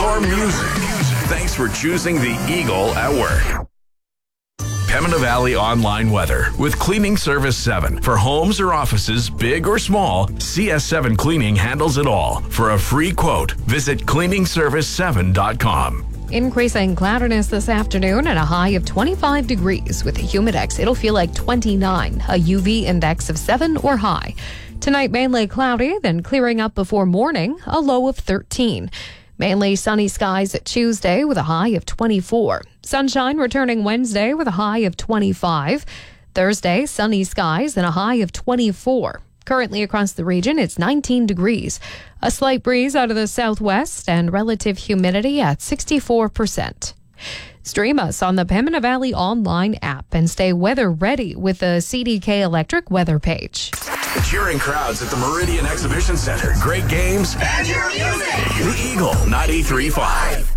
your music. Thanks for choosing the Eagle at work. Pembina Valley Online Weather with Cleaning Service 7. For homes or offices, big or small, CS7 Cleaning handles it all. For a free quote, visit cleaningservice7.com. Increasing cloudiness this afternoon at a high of 25 degrees. With a humidex, it'll feel like 29, a UV index of 7 or high. Tonight, mainly cloudy, then clearing up before morning, a low of 13. Mainly sunny skies at Tuesday with a high of 24. Sunshine returning Wednesday with a high of 25. Thursday, sunny skies and a high of 24. Currently across the region, it's 19 degrees. A slight breeze out of the southwest and relative humidity at 64%. Stream us on the Pembina Valley Online app and stay weather ready with the CDK Electric weather page. Cheering crowds at the Meridian Exhibition Center. Great games. And your music. The Eagle 93.5.